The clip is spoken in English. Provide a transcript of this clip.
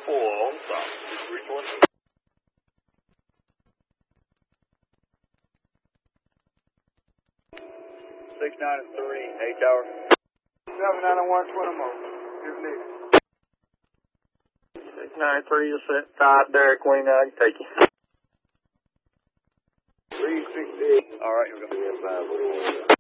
on stop. 693, 8 tower. 791, 20 more. If needed. 693, you'll set 5, Derek Wing, I can take you. 368. All right, here we go.